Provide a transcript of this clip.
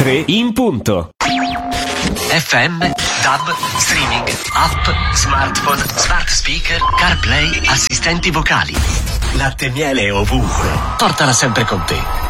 3 in punto. FM, DAB, streaming, app, smartphone, smart speaker, CarPlay, assistenti vocali. Latte e miele ovunque. Portala sempre con te.